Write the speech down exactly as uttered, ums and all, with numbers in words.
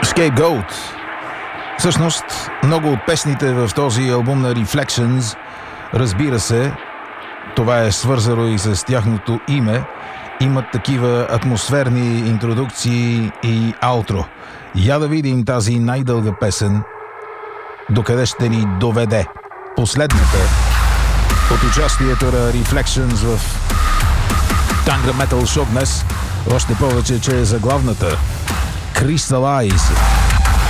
Scapegoat. Всъщност, много от песните в този албум на Reflections, разбира се, това е свързано и с тяхното име, имат такива атмосферни интродукции и аутро. Я да видим тази най-дълга песен, докъде ще ни доведе. Последната от участието на Reflections в Tangram Metal Show днес, още повече, че е заглавната Crystallize.